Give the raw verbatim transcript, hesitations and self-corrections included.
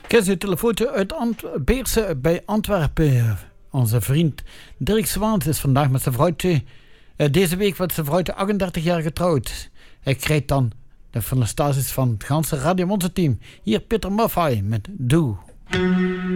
Kijk, een telefoontje uit Ant- Beerse bij Antwerpen. Onze vriend Dirk Zwaans is vandaag met zijn vrouwtje. Uh, deze week wordt zijn vrouwtje achtendertig jaar getrouwd. Hij krijgt dan de felicitaties van het ganse Radio Monster team. Hier Peter Maffay met Doe.